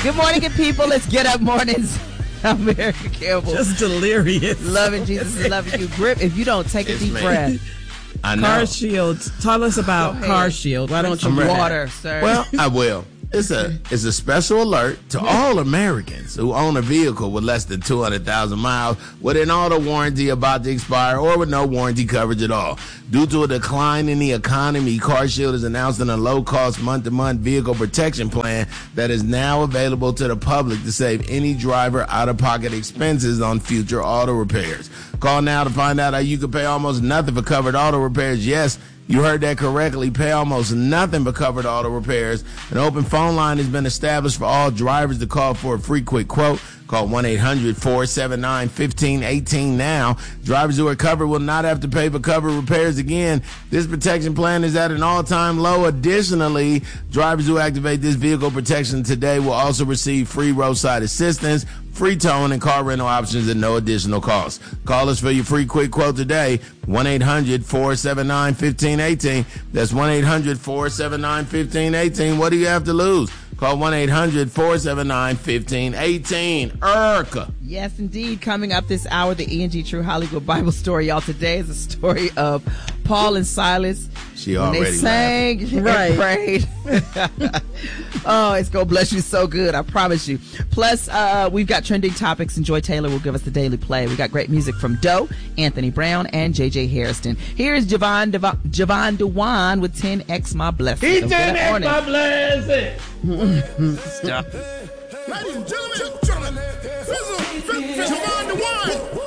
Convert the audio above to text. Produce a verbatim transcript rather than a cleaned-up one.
Good morning, good people. Let's get up mornings. I'm Erica Campbell. Just delirious. Loving Jesus and loving you. Grip, if you don't take a It's deep me. breath. I know. Car Shield. Tell us about Go Car ahead. Shield. Why don't Some you do water, that? sir. Well, I will. It's a it's a special alert to all Americans who own a vehicle with less than two hundred thousand miles with an auto warranty about to expire or with no warranty coverage at all. Due to a decline in the economy, CarShield is announcing a low-cost month-to-month vehicle protection plan that is now available to the public to save any driver out-of-pocket expenses on future auto repairs. Call now to find out how you can pay almost nothing for covered auto repairs. Yes, you heard that correctly. Pay almost nothing but covered auto repairs. An open phone line has been established for all drivers to call for a free quick quote. Call one eight hundred four seven nine one five one eight now. Drivers who are covered will not have to pay for covered repairs again. This protection plan is at an all-time low. Additionally, drivers who activate this vehicle protection today will also receive free roadside assistance, free towing, and car rental options at no additional cost. Call us for your free quick quote today. one eight hundred four seven nine one five one eight. That's one eight hundred four seven nine one five one eight. What do you have to lose? Call one eight hundred four seven nine one five one eight. Erica. Yes, indeed. Coming up this hour, the E and G True Hollywood Bible story, y'all. Today is a story of Paul and Silas. She when already they sang and Right. prayed. Oh, it's going to bless you so good. I promise you. Plus, uh, we've got trending topics, and Joy Taylor will give us the daily play. We got great music from Doe, Anthony Brown, and J J Harrison. Here's Javon, Dev- Javon DeWan with ten X My Blessing. He So ten good X morning. my blessing. Stop. Ladies and gentlemen, gentlemen, Fizzle, Fizzle, Javon DeWine.